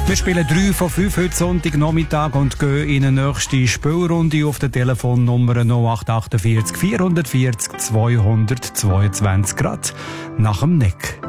Wir spielen 3 von 5 heute Sonntagnachmittag und gehen in eine nächste Spielrunde auf der Telefonnummer 0848 440 222 Grad nach dem Nick.